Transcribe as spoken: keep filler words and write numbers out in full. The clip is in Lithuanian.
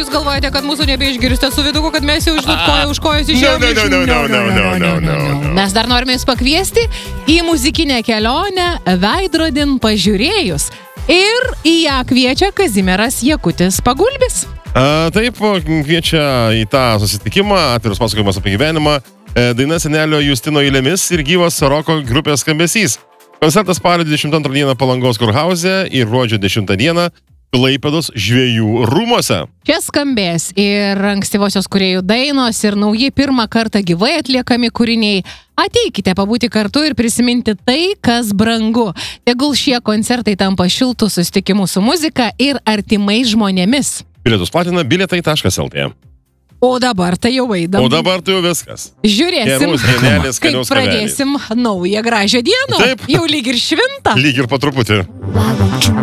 jūs galvojate, kad mūsų nebeišgirsite su viduku, kad mes jau žinot koją už kojos No, išėjome? no, no, no, no, no, no, no, no. Mes dar norime jūs pakviesti į muzikinę kelionę veidrodin pažiūrėjus. Ir į ją kviečia Kazimieras Jakutis Pagulbis. A, taip, kviečia į tą susitikimą, atvirus pasakojimas apie gyvenimą, e, daina senelio Justino eilėmis ir gyvas roko grupės skambesys. Koncertas spalio dvidešimt antrą dieną Palangos kurhauze ir gruodžio dešimtą dieną Klaipėdos žvejų rūmuose. Čia skambės ir ankstyvosios kūrėjų dainos, ir nauji pirmą kartą gyvai atliekami kūriniai. Ateikite pabūti kartu ir prisiminti tai, kas brangu. Tegul šie koncertai tampa šiltų susitikimų su muzika ir artimais žmonėmis. Bilietus platina bilietai taškas lt. O dabar tai jau eidam. O dabar tai jau viskas. Žiūrėsim, Gerus dienelės, kaip skaniaus pradėsim naują gražią dieną. Taip. Jau lyg ir šventą. Lyg ir po truputį.